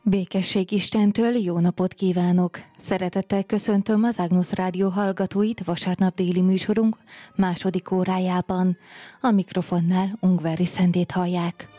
Békesség Istentől, jó napot kívánok! Szeretettel köszöntöm az Ágnusz Rádió hallgatóit vasárnap déli műsorunk második órájában. A mikrofonnál Ungvári Szendét hallják.